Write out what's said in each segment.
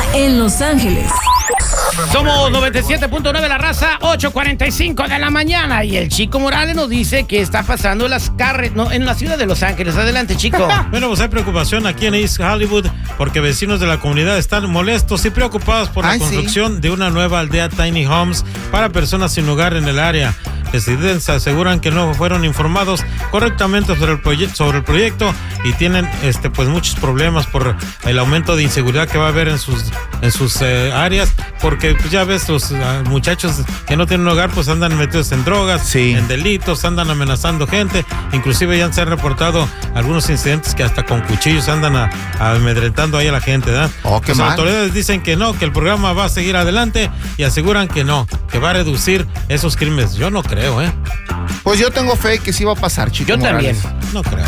en Los Ángeles. Somos 97.9 La Raza, 8:45 de la mañana. Y el Chico Morales nos dice que está pasando en la ciudad de Los Ángeles. Adelante, Chico. Bueno, pues hay preocupación aquí en East Hollywood porque vecinos de la comunidad están molestos y preocupados por la construcción de una nueva aldea Tiny Homes para personas sin hogar en el área. Residentes aseguran que no fueron informados correctamente sobre el proyecto y tienen pues muchos problemas por el aumento de inseguridad que va a haber en sus áreas, porque pues, ya ves, los muchachos que no tienen hogar pues andan metidos en drogas, en delitos, andan amenazando gente, inclusive ya se han reportado algunos incidentes que hasta con cuchillos andan amedrentando ahí a la gente, ¿verdad? Las autoridades dicen que no, que el programa va a seguir adelante y aseguran que no, que va a reducir esos crímenes. Yo no creo, Pues yo tengo fe que sí va a pasar, Chico. Yo también. No creo.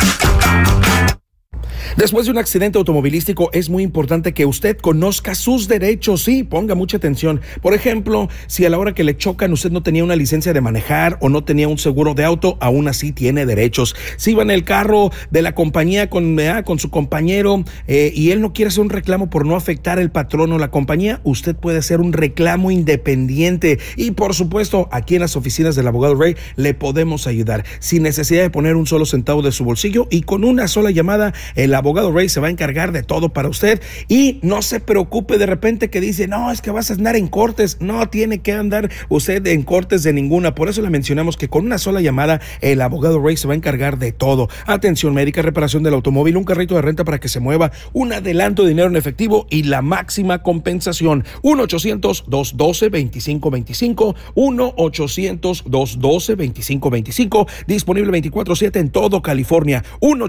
Después de un accidente automovilístico es muy importante que usted conozca sus derechos. Sí, ponga mucha atención. Por ejemplo, si a la hora que le chocan usted no tenía una licencia de manejar o no tenía un seguro de auto, aún así tiene derechos. Si va en el carro de la compañía con su compañero y él no quiere hacer un reclamo por no afectar el patrón o la compañía, usted puede hacer un reclamo independiente. Y por supuesto, aquí en las oficinas del abogado Ray le podemos ayudar sin necesidad de poner un solo centavo de su bolsillo, y con una sola llamada el abogado Ray se va a encargar de todo para usted. Y no se preocupe de repente que dice, no, es que vas a andar en cortes. No tiene que andar usted en cortes de ninguna. Por eso le mencionamos que con una sola llamada el abogado Ray se va a encargar de todo. Atención médica, reparación del automóvil, un carrito de renta para que se mueva, un adelanto de dinero en efectivo y la máxima compensación. 1-800-212-2525, 1-800-212-2525, disponible 24/7 en todo California.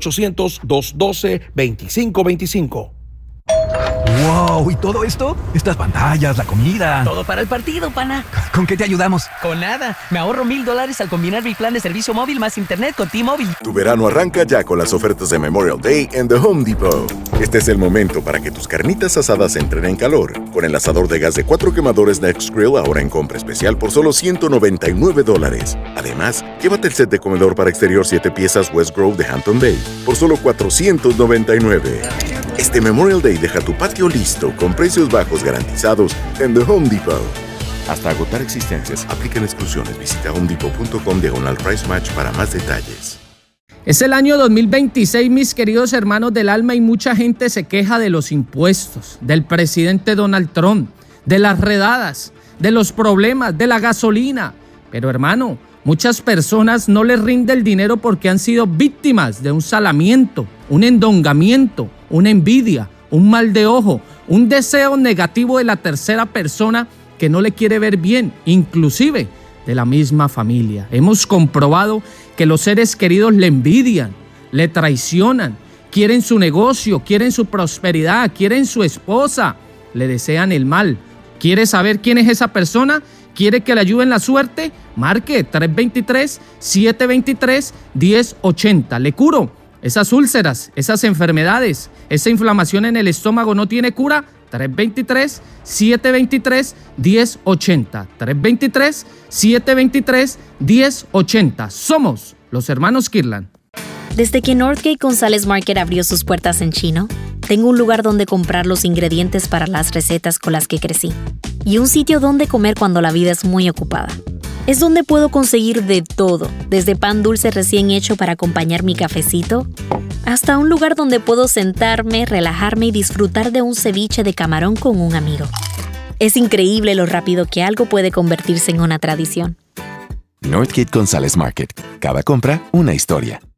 1-800-212-2525. ¡Wow! ¿Y todo esto? Estas pantallas, la comida. Todo para el partido, pana. ¿Con qué te ayudamos? Con nada. Me ahorro $1,000 al combinar mi plan de servicio móvil más internet con T-Mobile. Tu verano arranca ya con las ofertas de Memorial Day en The Home Depot. Este es el momento para que tus carnitas asadas entren en calor. Con el asador de gas de 4 quemadores Next Grill ahora en compra especial por solo $199. Además, llévate el set de comedor para exterior 7 piezas West Grove de Hampton Bay por solo $499. Este Memorial Day deja tu patio listo con precios bajos garantizados en The Home Depot. Hasta agotar existencias. Aplican exclusiones. Visita homedepot.com/price match para más detalles. Es el año 2026, mis queridos hermanos del alma, y mucha gente se queja de los impuestos, del presidente Donald Trump, de las redadas, de los problemas, de la gasolina. Pero hermano, muchas personas no les rinde el dinero porque han sido víctimas de un salamiento, un endongamiento, una envidia, un mal de ojo, un deseo negativo de la tercera persona que no le quiere ver bien, inclusive de la misma familia. Hemos comprobado que los seres queridos le envidian, le traicionan, quieren su negocio, quieren su prosperidad, quieren su esposa, le desean el mal. ¿Quiere saber quién es esa persona? ¿Quiere que le ayude en la suerte? Marque 323-723-1080. Le curo esas úlceras, esas enfermedades, esa inflamación en el estómago no tiene cura. 323-723-1080. 323-723-1080. Somos los hermanos Kirlan. Desde que Northgate González Market abrió sus puertas en Chino, tengo un lugar donde comprar los ingredientes para las recetas con las que crecí y un sitio donde comer cuando la vida es muy ocupada. Es donde puedo conseguir de todo, desde pan dulce recién hecho para acompañar mi cafecito, hasta un lugar donde puedo sentarme, relajarme y disfrutar de un ceviche de camarón con un amigo. Es increíble lo rápido que algo puede convertirse en una tradición. Northgate González Market. Cada compra, una historia.